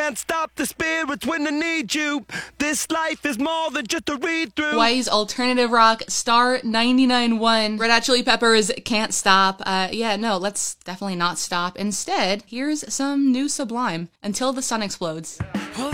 can't stop the spirits when I need you. This life is more than just a read-through. Hawaii's alternative rock, Star 99.1. Red Hot Chili Peppers, Can't Stop. Yeah, no, let's definitely not stop. Instead, here's some new Sublime, Until the Sun Explodes.